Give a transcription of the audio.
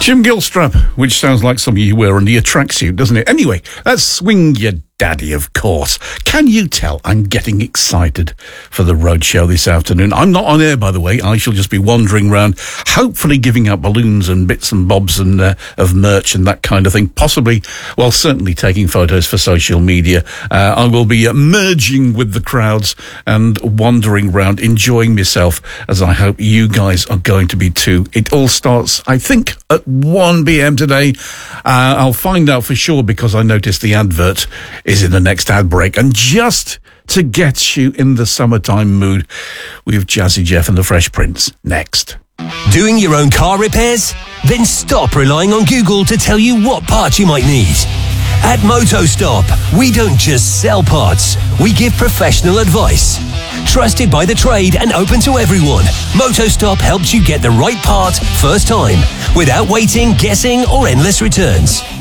Jim Gilstrap, which sounds like something you wear under your tracksuit, doesn't it? Anyway, that's Swing Your Daddy, of course. Can you tell I'm getting excited for the roadshow this afternoon? I'm not on air, by the way. I shall just be wandering around, hopefully giving out balloons and bits and bobs and of merch and that kind of thing. Possibly, well, certainly taking photos for social media. I will be merging with the crowds and wandering around, enjoying myself, as I hope you guys are going to be too. It all starts, I think, at 1 p.m. today. I'll find out for sure because I noticed the advert is in the next ad break. And just to get you in the summertime mood, we have Jazzy Jeff and the Fresh Prince next. Doing your own car repairs? Then stop relying on Google to tell you what parts you might need. At MotoStop, we don't just sell parts, we give professional advice. Trusted by the trade and open to everyone, MotoStop helps you get the right part first time, without waiting, guessing, or endless returns.